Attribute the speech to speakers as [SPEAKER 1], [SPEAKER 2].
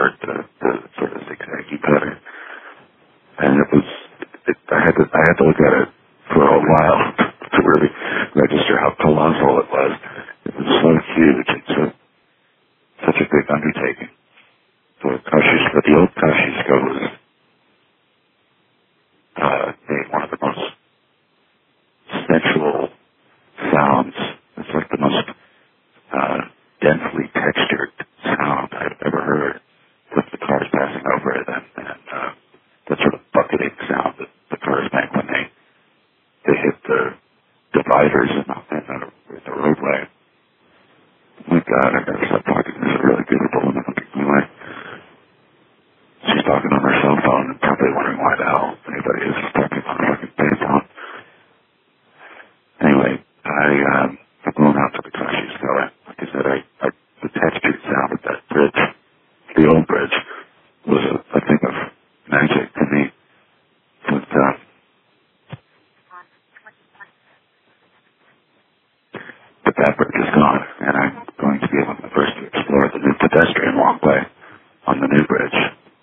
[SPEAKER 1] heard the sort of zigzaggy pattern. And I had to look at it for a while to really register how colossal it was. It was so huge. It's such a big undertaking. So the old Kosciuszko was one of the most sensual sounds. It's like the most densely textured sound I've ever heard with the cars passing over it, and that sort of bucketing sound that the cars make when they hit the dividers in the roadway. Oh my God, I gotta stop talking. There's a really beautiful woman looking my way. She's talking on her cell phone and probably wondering why the hell anybody is talking on a fucking payphone. Anyway, I've blown out to the Kosciuszko. Like I said, the textured sound of that bridge, the old bridge, was a thing of magic to me. But that bridge is gone, and I'm going to be one of the first to explore the new pedestrian walkway on the new bridge.